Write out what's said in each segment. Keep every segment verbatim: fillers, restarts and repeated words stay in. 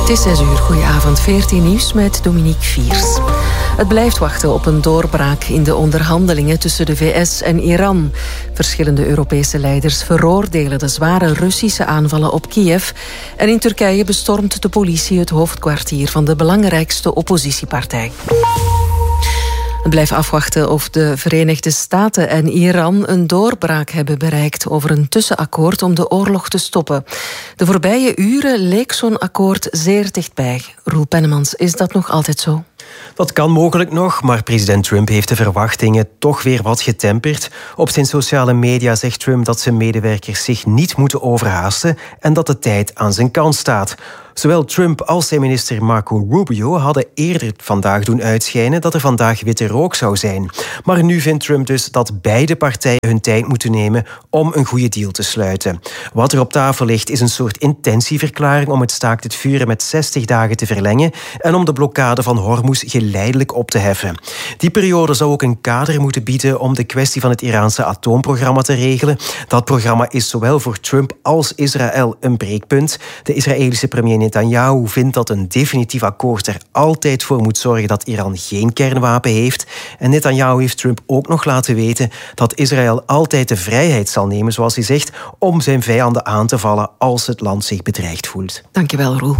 Het is zes uur, goedenavond, veertien nieuws met Dominique Viers. Het blijft wachten op een doorbraak in de onderhandelingen tussen de V S en Iran. Verschillende Europese leiders veroordelen de zware Russische aanvallen op Kiev. En in Turkije bestormt de politie het hoofdkwartier van de belangrijkste oppositiepartij. Het blijft afwachten of de Verenigde Staten en Iran een doorbraak hebben bereikt over een tussenakkoord om de oorlog te stoppen. De voorbije uren leek zo'n akkoord zeer dichtbij. Roel Pennemans, is dat nog altijd zo? Dat kan mogelijk nog, maar president Trump heeft de verwachtingen toch weer wat getemperd. Op zijn sociale media zegt Trump dat zijn medewerkers zich niet moeten overhaasten en dat de tijd aan zijn kant staat. Zowel Trump als zijn minister Marco Rubio hadden eerder vandaag doen uitschijnen dat er vandaag witte rook zou zijn. Maar nu vindt Trump dus dat beide partijen hun tijd moeten nemen om een goede deal te sluiten. Wat er op tafel ligt is een soort intentieverklaring om het staakt het vuren met zestig dagen te verlengen en om de blokkade van Hormuz geleidelijk op te heffen. Die periode zou ook een kader moeten bieden om de kwestie van het Iraanse atoomprogramma te regelen. Dat programma is zowel voor Trump als Israël een breekpunt. De Israëlische premier Netanyahu vindt dat een definitief akkoord er altijd voor moet zorgen dat Iran geen kernwapen heeft. En Netanyahu heeft Trump ook nog laten weten dat Israël altijd de vrijheid zal nemen, zoals hij zegt, om zijn vijanden aan te vallen als het land zich bedreigd voelt. Dankjewel, Roel.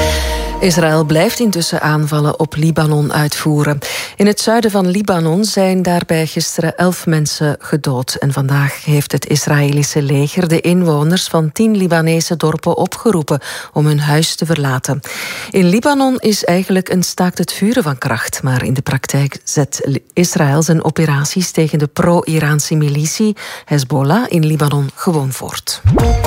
Israël blijft intussen aanvallen op Libanon uitvoeren. In het zuiden van Libanon zijn daarbij gisteren elf mensen gedood. En vandaag heeft het Israëlische leger de inwoners van tien Libanese dorpen opgeroepen om hun huis te verlaten. In Libanon is eigenlijk een staakt het vuren van kracht, maar in de praktijk zet Israël zijn operaties tegen de pro-Iraanse militie Hezbollah in Libanon gewoon voort.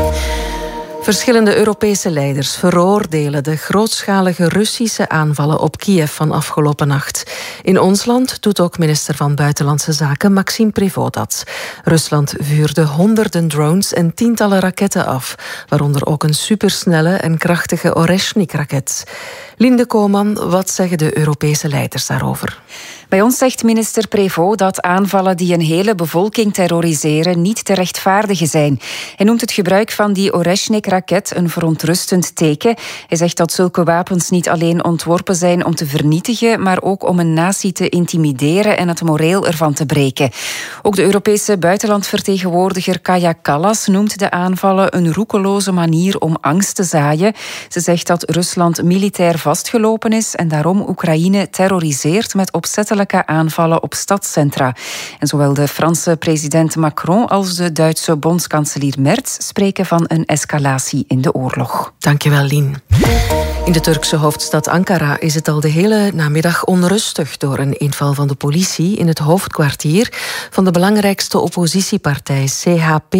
Verschillende Europese leiders veroordelen de grootschalige Russische aanvallen op Kiev van afgelopen nacht. In ons land doet ook minister van Buitenlandse Zaken Maxime Prévost dat. Rusland vuurde honderden drones en tientallen raketten af, waaronder ook een supersnelle en krachtige Oreshnik-raket. Linde Koman, wat zeggen de Europese leiders daarover? Bij ons zegt minister Prévost dat aanvallen die een hele bevolking terroriseren niet te rechtvaardigen zijn. Hij noemt het gebruik van die Oreshnik-raket een verontrustend teken. Hij zegt dat zulke wapens niet alleen ontworpen zijn om te vernietigen, maar ook om een natie te intimideren en het moreel ervan te breken. Ook de Europese buitenlandvertegenwoordiger Kaja Kallas noemt de aanvallen een roekeloze manier om angst te zaaien. Ze zegt dat Rusland militair vastgelopen is en daarom Oekraïne terroriseert met opzettelijke aanvallen op stadscentra. En zowel de Franse president Macron als de Duitse bondskanselier Merz spreken van een escalatie in de oorlog. Dankjewel, Lien. In de Turkse hoofdstad Ankara is het al de hele namiddag onrustig door een inval van de politie in het hoofdkwartier van de belangrijkste oppositiepartij C H P.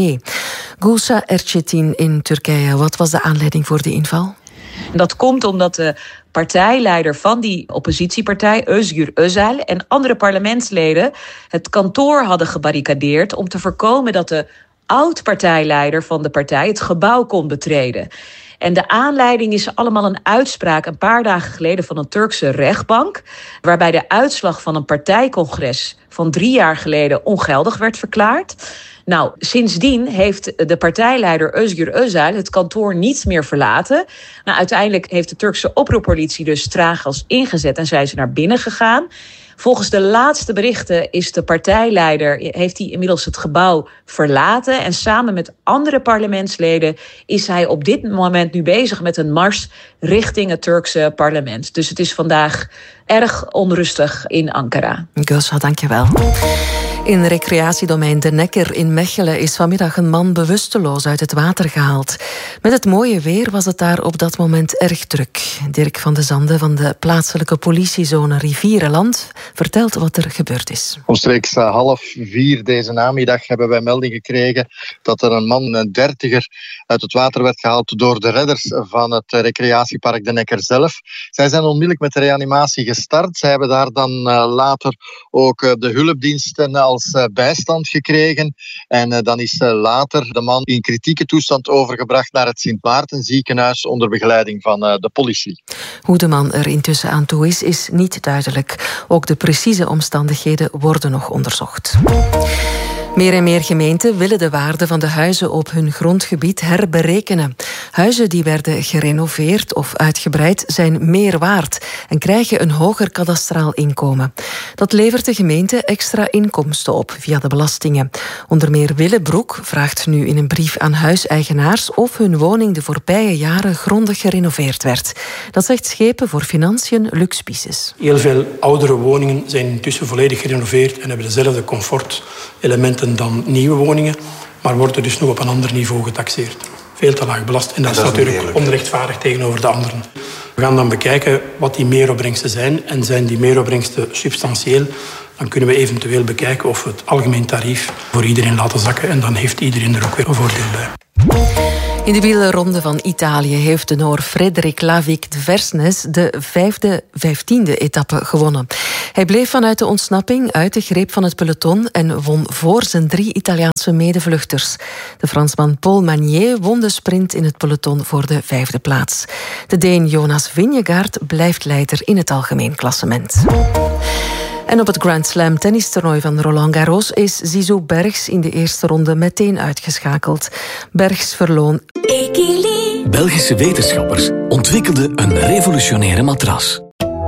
Gülşah Erçetin in Turkije, wat was de aanleiding voor de inval? Dat komt omdat de partijleider van die oppositiepartij, Özgür Özel, en andere parlementsleden het kantoor hadden gebarricadeerd om te voorkomen dat de oud-partijleider van de partij het gebouw kon betreden. En de aanleiding is allemaal een uitspraak een paar dagen geleden van een Turkse rechtbank, waarbij de uitslag van een partijcongres van drie jaar geleden ongeldig werd verklaard. Nou, sindsdien heeft de partijleider Özgür Özel het kantoor niet meer verlaten. Nou, uiteindelijk heeft de Turkse oproerpolitie dus traaggas ingezet en zijn ze naar binnen gegaan. Volgens de laatste berichten is de partijleider, heeft hij inmiddels het gebouw verlaten. En samen met andere parlementsleden is hij op dit moment nu bezig met een mars richting het Turkse parlement. Dus het is vandaag erg onrustig in Ankara. Gülşah, dankjewel. In recreatiedomein De Nekker in Mechelen is vanmiddag een man bewusteloos uit het water gehaald. Met het mooie weer was het daar op dat moment erg druk. Dirk van de Zande van de plaatselijke politiezone Rivierenland vertelt wat er gebeurd is. Omstreeks half vier deze namiddag hebben wij melding gekregen dat er een man, een dertiger, uit het water werd gehaald door de redders van het recreatiepark De Nekker zelf. Zij zijn onmiddellijk met de reanimatie gestart. Zij hebben daar dan later ook de hulpdiensten als bijstand gekregen. En uh, dan is uh, later de man in kritieke toestand overgebracht naar het Sint Maarten ziekenhuis onder begeleiding van uh, de politie. Hoe de man er intussen aan toe is, is niet duidelijk. Ook de precieze omstandigheden worden nog onderzocht. Meer en meer gemeenten willen de waarde van de huizen op hun grondgebied herberekenen. Huizen die werden gerenoveerd of uitgebreid zijn meer waard en krijgen een hoger kadastraal inkomen. Dat levert de gemeente extra inkomsten op via de belastingen. Onder meer Willebroek vraagt nu in een brief aan huiseigenaars of hun woning de voorbije jaren grondig gerenoveerd werd. Dat zegt Schepen voor Financiën Lux Pieces. Heel veel oudere woningen zijn intussen volledig gerenoveerd en hebben dezelfde comfortelementen dan nieuwe woningen, maar worden dus nog op een ander niveau getaxeerd. Veel te laag belast en dat, en dat is natuurlijk onrechtvaardig tegenover de anderen. We gaan dan bekijken wat die meeropbrengsten zijn en zijn die meeropbrengsten substantieel. Dan kunnen we eventueel bekijken of we het algemeen tarief voor iedereen laten zakken en dan heeft iedereen er ook weer een voordeel bij. In de wielerronde van Italië heeft de Noor Frederik Lavic de Versnes de vijfde, vijftiende etappe gewonnen. Hij bleef vanuit de ontsnapping uit de greep van het peloton en won voor zijn drie Italiaanse medevluchters. De Fransman Paul Magnier won de sprint in het peloton voor de vijfde plaats. De Deen Jonas Vingegaard blijft leider in het algemeen klassement. En op het Grand Slam tennistoernooi van Roland Garros is Zizou Bergs in de eerste ronde meteen uitgeschakeld. Bergs verloon. Belgische wetenschappers ontwikkelden een revolutionaire matras.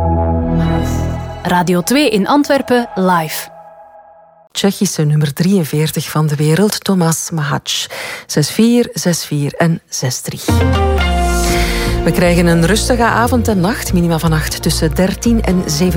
Radio twee in Antwerpen live. Tsjechische nummer drieënveertig van de wereld, Tomas Mahac. zes vier, zes vier en zes drie. We krijgen een rustige avond en nacht. Minima vannacht tussen dertien en zeventien.